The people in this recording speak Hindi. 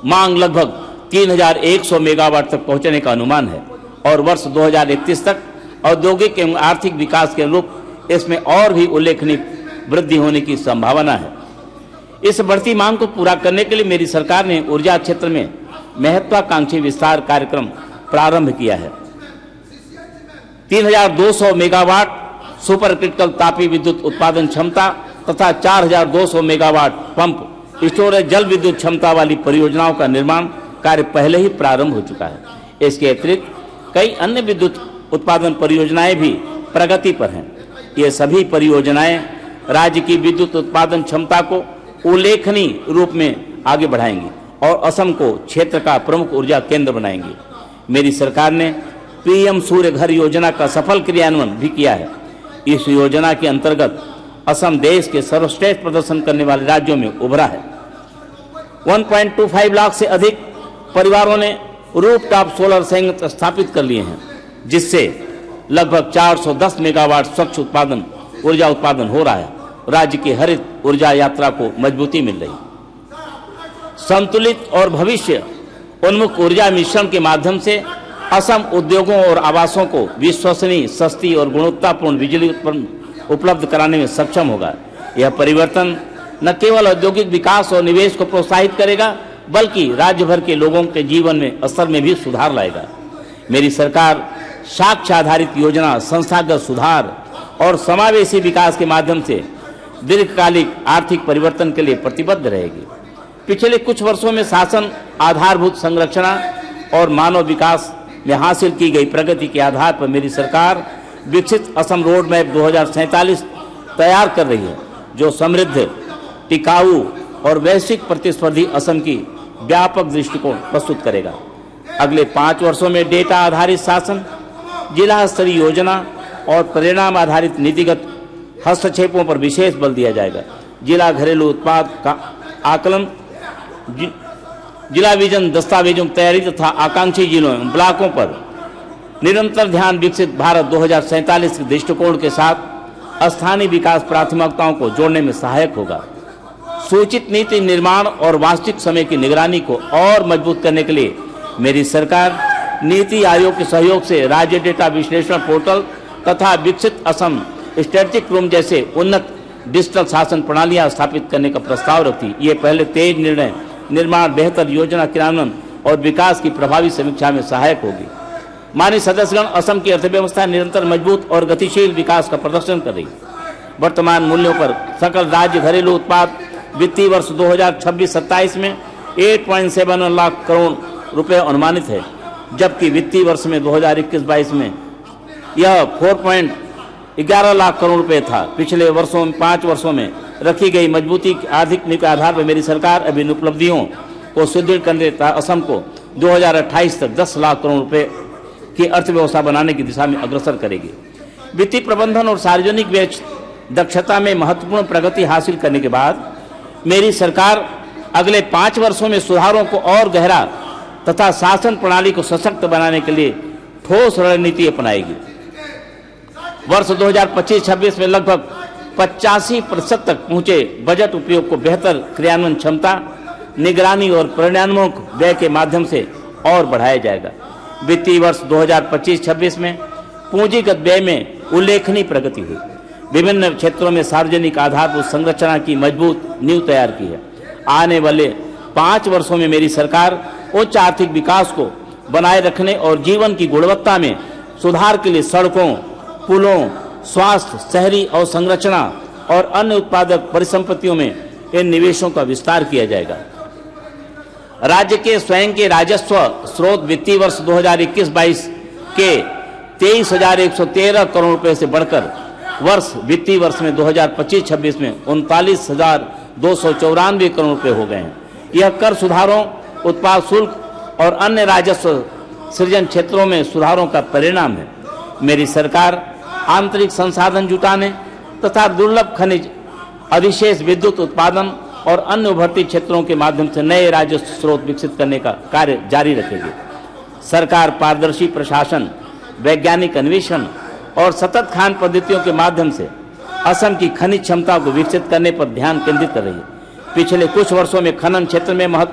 मांग लगभग 3100 मेगावाट तक पहुंचने का अनुमान है और वर्ष 2031 तक औद्योगिक एवं आर्थिक विकास के अनुरूप इसमें और भी उल्लेखनीय वृद्धि होने की संभावना है। इस बढ़ती मांग को पूरा करने के लिए मेरी सरकार ने ऊर्जा क्षेत्र में महत्वाकांक्षी विस्तार कार्यक्रम प्रारंभ किया है। 3200 मेगावाट सुपर क्रिटिकल तापीय विद्युत उत्पादन क्षमता तथा 4200 मेगावाट पंप स्टोरेज जल विद्युत क्षमता वाली परियोजनाओं का निर्माण कार्य पहले ही प्रारंभ हो चुका है। इसके अतिरिक्त कई अन्य विद्युत उत्पादन परियोजनाएं भी प्रगति पर हैं। ये सभी परियोजनाएं राज्य की विद्युत उत्पादन क्षमता को उल्लेखनीय रूप में आगे बढ़ाएंगी और असम को क्षेत्र का प्रमुख ऊर्जा केंद्र बनाएंगी। मेरी सरकार ने पीएम सूर्य घर योजना का सफल क्रियान्वयन भी किया है। इस योजना के अंतर्गत असम देश के सर्वश्रेष्ठ प्रदर्शन करने वाले राज्यों में उभरा है। 1.25 लाख से अधिक परिवारों ने रूफटॉप सोलर संयंत्र स्थापित कर लिए हैं, जिससे लगभग 410 मेगावाट स्वच्छ ऊर्जा उत्पादन हो रहा है। राज्य की हरित ऊर्जा यात्रा को मजबूती मिल रही है। संतुलित और भविष्य उन्मुख ऊर्जा मिश्रण के माध्यम से असम उद्योगों और आवासों को विश्वसनीय, सस्ती और गुणवत्तापूर्ण बिजली उपलब्ध कराने में सक्षम होगा। यह परिवर्तन न केवल औद्योगिक विकास और निवेश को प्रोत्साहित करेगा, बल्कि राज्य भर के लोगों के जीवन में स्तर में भी सुधार लाएगा। मेरी सरकार साक्ष्य आधारित योजना, संस्थागत सुधार और समावेशी विकास के माध्यम से दीर्घकालिक आर्थिक परिवर्तन के लिए प्रतिबद्ध रहेगी। पिछले कुछ वर्षों में शासन, आधारभूत संरचना और मानव विकास में हासिल की गई प्रगति के आधार पर मेरी सरकार विकसित असम रोड मैप 2047 तैयार कर रही है, जो समृद्ध, टिकाऊ और वैश्विक प्रतिस्पर्धी असम की व्यापक दृष्टिकोण प्रस्तुत करेगा। अगले 5 वर्षों में डेटा आधारित शासन, जिला स्तरीय योजना और परिणाम आधारित नीतिगत हस्तक्षेपों पर विशेष बल दिया जाएगा। जिला घरेलू उत्पाद का आकलन, जिला विजन दस्तावेजों की तैयारी तथा आकांक्षी जिलों एवं ब्लॉकों पर निरंतर ध्यान विकसित भारत 2047 के दृष्टिकोण के साथ स्थानीय विकास प्राथमिकताओं को जोड़ने में सहायक होगा। सूचित नीति निर्माण और वास्तविक समय की निगरानी को और मजबूत करने के लिए मेरी सरकार नीति आयोग के सहयोग से राज्य डेटा विश्लेषण पोर्टल तथा विकसित असम स्ट्रेटेजिक रूम जैसे उन्नत डिजिटल शासन प्रणालियां स्थापित करने का प्रस्ताव रखती। ये पहले तेज निर्णय, निर्माण, बेहतर योजना क्रियान्वयन और विकास की प्रभावी समीक्षा में सहायक होगी। माननीय सदस्यगण, असम की अर्थव्यवस्था निरंतर मजबूत और गतिशील विकास का प्रदर्शन कर रही है। वर्तमान मूल्यों पर सकल राज्य घरेलू उत्पाद वित्तीय वर्ष 2026-27 में 8.71 लाख करोड़ रुपए अनुमानित है, जबकि वित्तीय वर्ष में 2021-22 में यह 4.11 लाख करोड़ रुपए था। पिछले वर्षों 5 वर्षों में रखी गई मजबूती आर्थिक नीति के आधार पर मेरी सरकार अभी इन उपलब्धियों को सुदृढ़ करने तथा असम को 2028 तक 10 लाख करोड़ रुपए की अर्थव्यवस्था बनाने की दिशा में अग्रसर करेगी। वित्तीय प्रबंधन और सार्वजनिक व्यय दक्षता में महत्वपूर्ण प्रगति हासिल करने के बाद मेरी सरकार अगले 5 वर्षों में सुधारों को और गहरा तथा शासन प्रणाली को सशक्त बनाने के लिए ठोस रणनीति अपनाएगी। वर्ष 2025-26 में लगभग 85% तक पहुंचे बजट उपयोग को बेहतर क्रियान्वयन क्षमता, निगरानी और परिणामोन्मुख व्यय के माध्यम से और बढ़ाया जाएगा। वित्तीय वर्ष 2025-26 में पूंजीगत व्यय में उल्लेखनीय प्रगति हुई। विभिन्न क्षेत्रों में सार्वजनिक आधारभूत संरचना की मजबूत नींव तैयार की है। आने वाले 5 वर्षों में मेरी सरकार उच्च आर्थिक विकास को बनाए रखने और जीवन की गुणवत्ता में सुधार के लिए सड़कों, पुलों, स्वास्थ्य, शहरी अवसंरचना और अन्य उत्पादक परिसंपत्तियों में इन निवेशों का विस्तार किया जाएगा। राज्य के स्वयं के राजस्व स्रोत वित्तीय वर्ष 2021-22 के 23,113 करोड़ रुपए से बढ़कर वित्तीय वर्ष में 2025-26 में 39,294 करोड़ रुपए हो गए हैं। यह कर सुधारों, उत्पाद शुल्क और अन्य राजस्व सृजन क्षेत्रों में सुधारों का परिणाम है। मेरी सरकार आंतरिक संसाधन जुटाने तथा दुर्लभ खनिज, अधिशेष विद्युत उत्पादन और अन्य उभरती क्षेत्रों के माध्यम से नए राजस्व स्रोत विकसित करने का कार्य जारी रखेगी। सरकार पारदर्शी प्रशासन, वैज्ञानिक अन्वेषण और सतत खान पद्धतियों के माध्यम से असम की खनिज क्षमता को विकसित करने पर ध्यान केंद्रित कर रही है। पिछले कुछ वर्षों में खनन क्षेत्र में महत्व